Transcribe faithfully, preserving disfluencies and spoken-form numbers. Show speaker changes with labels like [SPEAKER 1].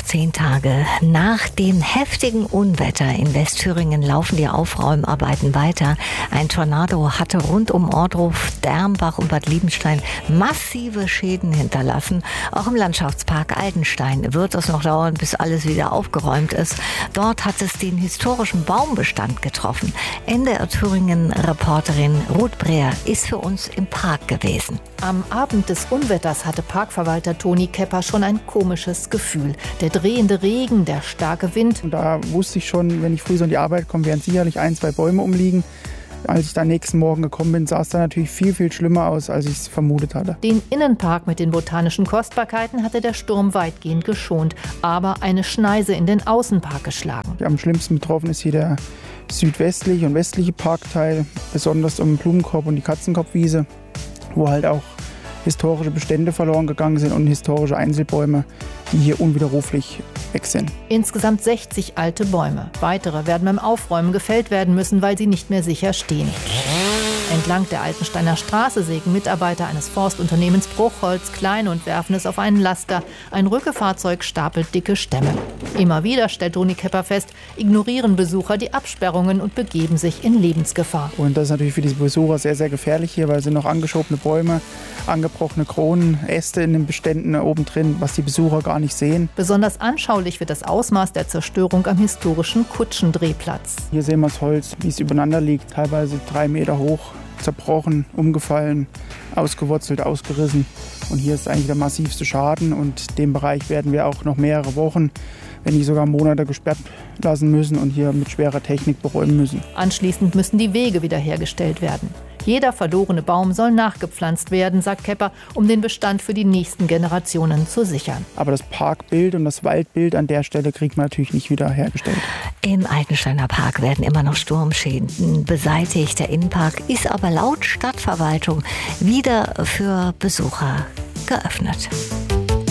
[SPEAKER 1] Zehn Tage nach dem heftigen Unwetter in Westthüringen laufen die Aufräumarbeiten weiter. Ein Tornado hatte rund um Ohrdruf, Dermbach und Bad Liebenstein massive Schäden hinterlassen. Auch im Landschaftspark Altenstein wird es noch dauern, bis alles wieder aufgeräumt ist. Dort hat es den historischen Baumbestand getroffen. N D R Thüringen-Reporterin Ruth Breer ist für uns im Park gewesen.
[SPEAKER 2] Am Abend des Unwetters hatte Parkverwalter Toni Kepper schon ein komisches Gefühl. Der drehende Regen, der starke Wind.
[SPEAKER 3] Und da wusste ich schon, wenn ich früh so in die Arbeit komme, werden sicherlich ein, zwei Bäume umliegen. Als ich dann nächsten Morgen gekommen bin, sah es dann natürlich viel, viel schlimmer aus, als ich es vermutet hatte.
[SPEAKER 2] Den Innenpark mit den botanischen Kostbarkeiten hatte der Sturm weitgehend geschont, aber eine Schneise in den Außenpark geschlagen.
[SPEAKER 3] Am schlimmsten betroffen ist hier der südwestliche und westliche Parkteil, besonders um den Blumenkorb und die Katzenkorbwiese, wo halt auch historische Bestände verloren gegangen sind und historische Einzelbäume, die hier unwiderruflich weg sind.
[SPEAKER 2] Insgesamt sechzig alte Bäume. Weitere werden beim Aufräumen gefällt werden müssen, weil sie nicht mehr sicher stehen. Entlang der Altensteiner Straße sägen Mitarbeiter eines Forstunternehmens Bruchholz klein und werfen es auf einen Laster. Ein Rückefahrzeug stapelt dicke Stämme. Immer wieder, stellt Toni Kepper fest, ignorieren Besucher die Absperrungen und begeben sich in Lebensgefahr.
[SPEAKER 3] Und das ist natürlich für diese Besucher sehr, sehr gefährlich hier, weil es sind noch angeschobene Bäume, angebrochene Kronen, Äste in den Beständen oben drin, was die Besucher gar nicht sehen.
[SPEAKER 2] Besonders anschaulich wird das Ausmaß der Zerstörung am historischen Kutschendrehplatz.
[SPEAKER 3] Hier sehen wir das Holz, wie es übereinander liegt, teilweise drei Meter hoch, zerbrochen, umgefallen, ausgewurzelt, ausgerissen. Und hier ist eigentlich der massivste Schaden und den Bereich werden wir auch noch mehrere Wochen, wenn nicht sogar Monate gesperrt lassen müssen und hier mit schwerer Technik beräumen müssen.
[SPEAKER 2] Anschließend müssen die Wege wiederhergestellt werden. Jeder verlorene Baum soll nachgepflanzt werden, sagt Kepper, um den Bestand für die nächsten Generationen zu sichern.
[SPEAKER 3] Aber das Parkbild und das Waldbild an der Stelle kriegt man natürlich nicht wieder hergestellt.
[SPEAKER 1] Im Altensteiner Park werden immer noch Sturmschäden beseitigt. Der Innenpark ist aber laut Stadtverwaltung wieder für Besucher geöffnet.